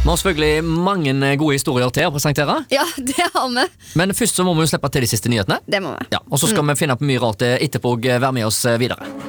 Vi har selvfølgelig mange gode historier til å presentere. Ja, det har vi. Men først så må vi jo slippe til de siste nyhetene. Det må vi. Ja, og så skal vi finne på mye rart etterpå og være med oss videre.